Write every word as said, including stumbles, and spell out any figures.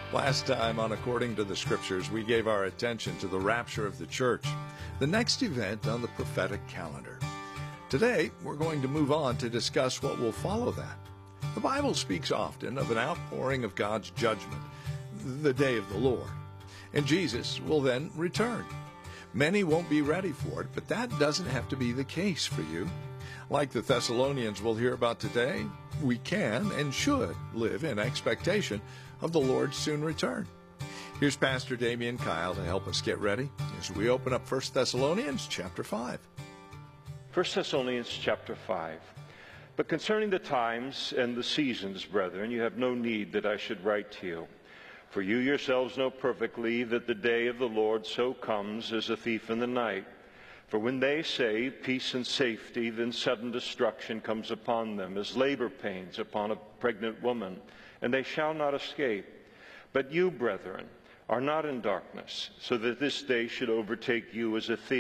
Last time on According to the Scriptures, we gave our attention to the rapture of the church, the next event on the prophetic calendar. Today, we're going to move on to discuss what will follow that. The Bible speaks often of an outpouring of God's judgment, the day of the Lord, and Jesus will then return. Many won't be ready for it, but that doesn't have to be the case for you. Like the Thessalonians we'll hear about today, we can and should live in expectation of the Lord's soon return. Here's Pastor Damian Kyle to help us get ready as we open up First Thessalonians chapter five. First Thessalonians chapter five. But concerning the times and the seasons, brethren, you have no need that I should write to you. For you yourselves know perfectly that the day of the Lord so comes as a thief in the night. For when they say peace and safety, then sudden destruction comes upon them, as labor pains upon a pregnant woman, and they shall not escape. But you, brethren, are not in darkness, so that this day should overtake you as a thief.